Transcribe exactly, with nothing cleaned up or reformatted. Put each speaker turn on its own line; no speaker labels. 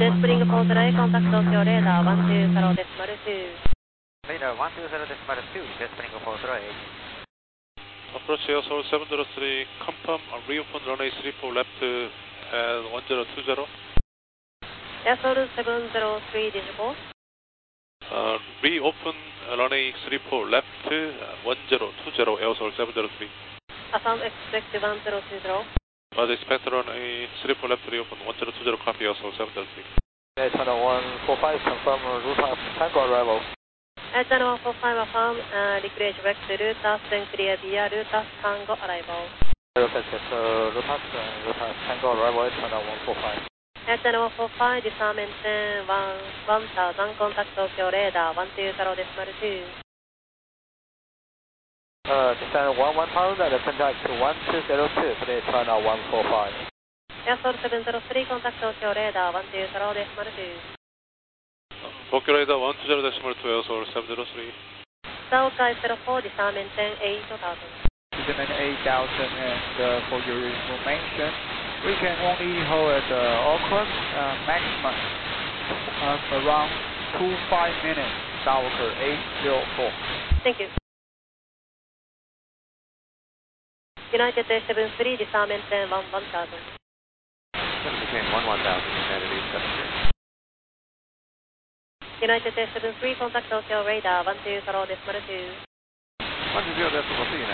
Jet Spring Port A, contact Tokyo radar one two zero decimal two.
Radar one two zero decimal two, Jet Spring Port A.
Approach Air Seoul seven zero three, confirm uh, reopen runway three four left at one zero two zero.
Air Seoul seven zero three, digital.
Uh, reopen uh, runway three four left uh, one zero two zero, Air Seoul seven zero three.
Affirm expect one zero two zero.
Was expect runway three four left reopen one zero two zero, copy Air Seoul seven zero three.
Air Channel one four five, confirm route of Tango arrival.
Air Channel one four five, affirm uh, recreate back to route and clear via route Tango arrival.
Route uh, route route Tango arrival, Air Channel one four five.
Air Channel one four five, disarm maintain one thousand, contact Tokyo radar one two zero decimal two.
Uh, descend one one thousand and contact one two zero two, Air Channel one four five.
Air Seoul seven zero three, contact Tokyo radar one two zero decimal two.
Tokyo radar one two zero decimal two, Air Seoul seven zero three.
Southside zero four, disarm maintain eight thousand.
Disarm eight thousand, and uh, for your information, we can only hold at uh, Auckland uh, maximum of around two five minutes, Southward eight zero four.
Thank you. United Air seven three, disarm maintain one one thousand.
Maintain one one thousand, United Air seven three.
United Air seven three, contact Tokyo radar one two zero decimal two.
one two zero decimal two.